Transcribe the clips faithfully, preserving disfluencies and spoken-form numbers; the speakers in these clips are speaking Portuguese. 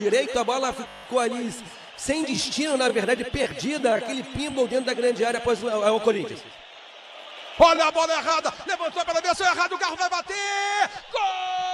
direito, a bola ficou ali sem destino, na verdade, perdida. Aquele pinball dentro da grande área após o, o Corinthians. Olha a bola errada, levantou para a direção errada, o Garro vai bater! Gol!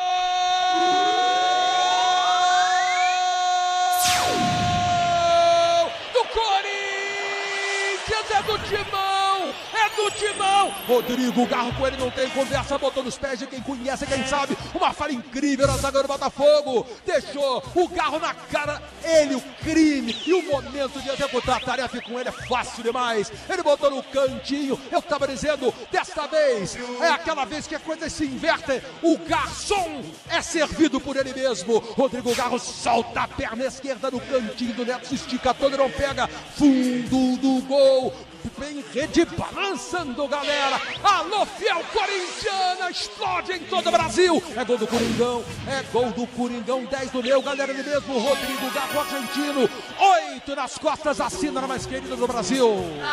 Do Corinthians, é do Timão! É do Timão! Rodrigo Garro com ele não tem conversa, botou nos pés de quem conhece, quem sabe. Uma falha incrível na zaga do Botafogo. Deixou o Garro na cara, ele, o crime e o momento de executar a tarefa com ele é fácil demais. Ele botou no cantinho, eu estava dizendo, desta vez é aquela vez que as coisas se invertem. O garçom é servido por ele mesmo. Rodrigo Garro solta a perna esquerda no cantinho do Neto, se estica todo e não pega. Fundo do gol. Vem rede balançando, galera. Alô, fiel corintiana, explode em todo o Brasil. É gol do Coringão, é gol do Coringão, dez do meu, galera, ele mesmo, Rodrigo Garro, argentino. oito nas costas, assina na mais querida do Brasil.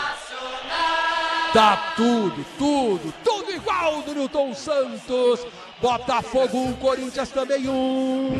Tá tudo, tudo, tudo igual do Newton Santos. Botafogo um, Corinthians também um.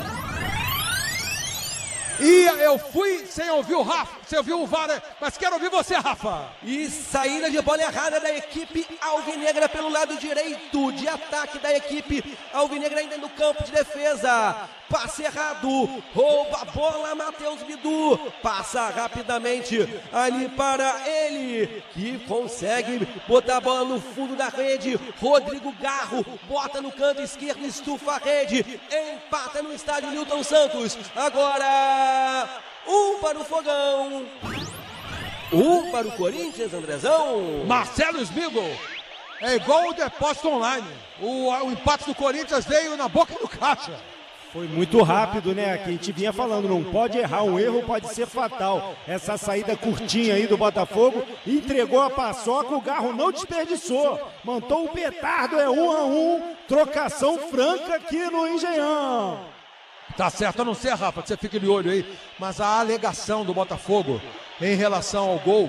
E eu fui sem ouvir o Rafa, sem ouvir o V A R, mas quero ouvir você, Rafa. E saída de bola errada da equipe alvinegra pelo lado direito de ataque da equipe alvinegra ainda no campo de defesa. Passe errado, rouba a bola, Matheus Bidu, passa rapidamente ali para ele, que consegue botar a bola no fundo da rede. Rodrigo Garro bota no canto esquerdo, estufa a rede, empata no estádio Newton Santos. Agora, um para o Fogão, um para o Corinthians, Andrezão. Marcelo Smigol, é igual o depósito online, o, o empate do Corinthians veio na boca do caixa. Foi muito rápido, né? Que a gente vinha falando, não pode errar, um erro pode ser fatal. Essa saída curtinha aí do Botafogo entregou a paçoca, o Garro não desperdiçou. Montou um petardo, é um a um, trocação franca aqui no Engenhão. Tá certo, a não ser, Rafa, que você fique de olho aí, mas a alegação do Botafogo em relação ao gol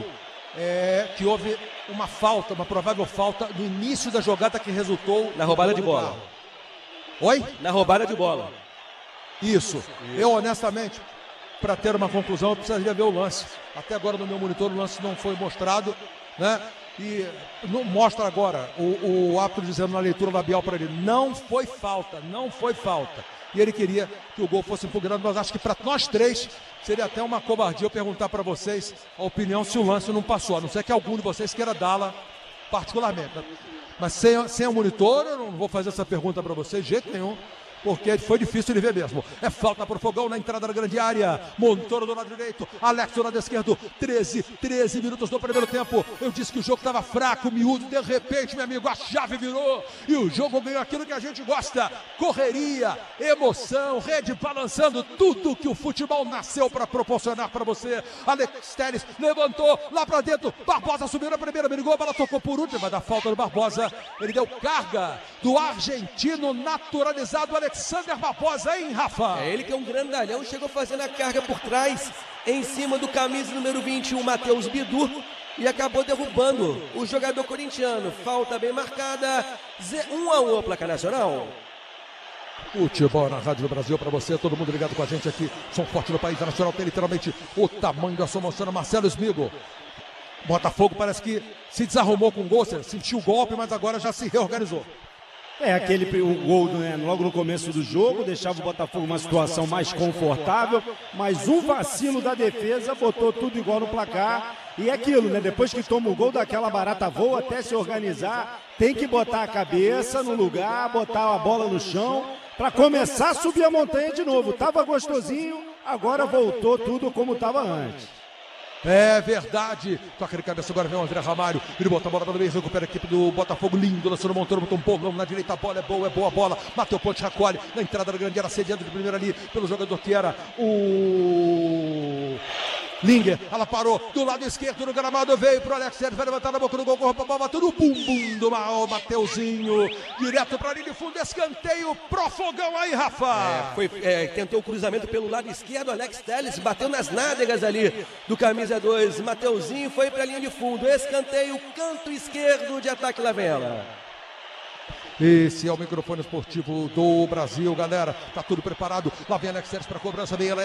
é que houve uma falta, uma provável falta no início da jogada que resultou na roubada de bola. Garro. Oi? Na roubada de bola. Isso. Eu, honestamente, para ter uma conclusão, eu precisaria ver o lance. Até agora no meu monitor o lance não foi mostrado, né? E não mostra agora o, o árbitro dizendo na leitura labial para ele, não foi falta, não foi falta. E ele queria que o gol fosse impugnado, mas acho que para nós três seria até uma covardia eu perguntar para vocês a opinião se o lance não passou, a não ser que algum de vocês queira dá-la particularmente. Mas sem, sem o monitor eu não vou fazer essa pergunta para vocês de jeito nenhum, porque foi difícil de ver mesmo. É falta para o Fogão na entrada da grande área. Montoro do lado direito, Alex do lado esquerdo. treze, treze minutos do primeiro tempo. Eu disse que o jogo estava fraco, miúdo. De repente, meu amigo, a chave virou e o jogo ganhou aquilo que a gente gosta. Correria, emoção, rede balançando, tudo que o futebol nasceu para proporcionar para você. Alex Telles levantou lá para dentro. Barbosa subiu na primeira, brigou, a bola tocou por último, vai dar falta do Barbosa. Ele deu carga do argentino naturalizado Alex Alexander Barbosa, hein, Rafa? É ele que é um grandalhão, chegou fazendo a carga por trás, em cima do camisa número vinte e um, Matheus Bidu, e acabou derrubando o jogador corintiano. Falta bem marcada, um a um a placa nacional. Futebol na Rádio do Brasil para você, todo mundo ligado com a gente aqui. Som forte no país nacional, tem literalmente o tamanho da sua moção. Marcelo Smigol. Botafogo parece que se desarrumou com o gol, sentiu o golpe, mas agora já se reorganizou. É, aquele o gol, né, logo no começo do jogo, deixava o Botafogo uma situação mais confortável, mas um vacilo da defesa botou tudo igual no placar. E é aquilo, né, depois que toma o gol daquela barata voa, até se organizar, tem que botar a cabeça no lugar, botar a bola no chão, para começar a subir a montanha de novo. Tava gostosinho, agora voltou tudo como estava antes. É verdade. Toca de cabeça agora, vem o André Ramalho. Ele bota a bola no meio, recupera a equipe do Botafogo. Lindo, lançou no Montoro, botou um bolão na direita. A bola é boa, é boa a bola. Mateu Ponte recolhe na entrada da grande área, sediando de primeira ali pelo jogador que era o Linger. Ela parou do lado esquerdo no gramado, veio pro Alex Telles, vai levantar na boca do gol, corre pra bola, bateu no bumbum do Mateuzinho. Direto pra linha de fundo, escanteio pro Fogão aí, Rafa. É, foi, é, tentou o cruzamento pelo lado esquerdo, Alex Telles bateu nas nádegas ali do camisa dois. Mateuzinho foi pra linha de fundo, escanteio, canto esquerdo de ataque, lá vem ela. Esse é o microfone esportivo do Brasil, galera. Tá tudo preparado. Lá vem Alex Telles para cobrança. Meia